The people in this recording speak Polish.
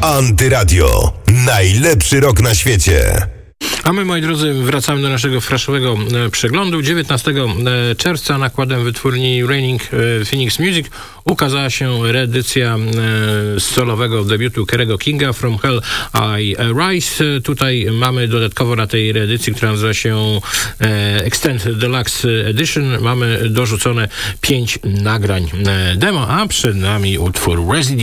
Antyradio. Najlepszy rock na świecie. A my, moi drodzy, wracamy do naszego fraszowego przeglądu. 19 czerwca nakładem wytwórni Raining Phoenix Music ukazała się reedycja solowego debiutu Kerry'ego Kinga From Hell I Rise. Tutaj mamy dodatkowo na tej reedycji, która nazywa się Extended Deluxe Edition, mamy dorzucone 5 nagrań demo, a przed nami utwór Resident